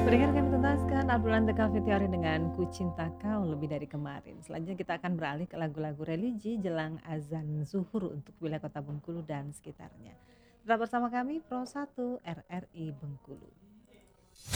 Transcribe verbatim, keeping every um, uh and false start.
Berikan kami tuntaskan Abdul The Coffee Theory dengan Ku Cinta Kau Lebih Dari Kemarin. Selanjutnya kita akan beralih ke lagu-lagu religi jelang azan zuhur untuk wilayah kota Bengkulu dan sekitarnya. Tetap bersama kami Pro satu R R I Bengkulu.